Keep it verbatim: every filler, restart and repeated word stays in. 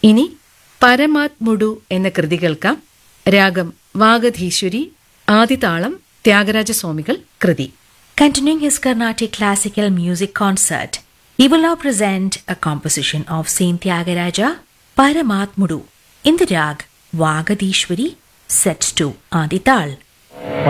ഇനി പരമാത്മുഡു എന്ന കൃതി കേൾക്കാം. രാഗം വാഗധീശ്വരി, ആദിതാളം ത്യാഗരാജസ്വാമികൾ കൃതി. Continuing his Carnatic classical music concert, he will now present a composition of Saint Tyagaraja, Paramatmudu, in the rag Vagadishwari, set to Adital.